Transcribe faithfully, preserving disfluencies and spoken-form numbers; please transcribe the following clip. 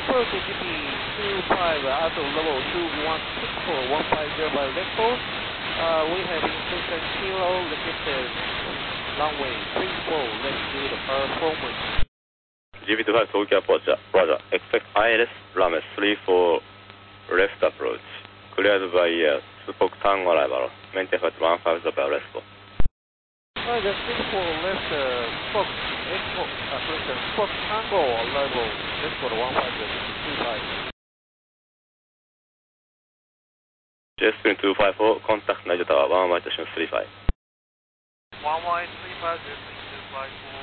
approach G P two five, auto level two one six four one five zero by left course. Uh, we have inclusion kilo, located runway three four, let's do the performance. G P two five Tokyo approach, Roger. Expect I L S, runway three four, left approach. Cleared by uh, Spock Tango arrival. Maintain flight one five zero by left course. Uh, the three four left uh, Spock, Echo, uh, for instance, Spock Tango arrival, left for the one five zero two five. J S two five four, contact Niger Tower, one one station three five. one one three five, J S two five four.